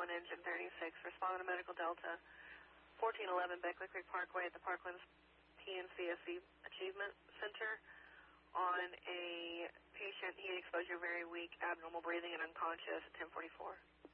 1, engine 36. Respond to Medical Delta 1411 Beckley Creek Parkway at the Parklands PNCSC Achievement Center on a patient, heat exposure very weak, abnormal breathing and unconscious at 1044.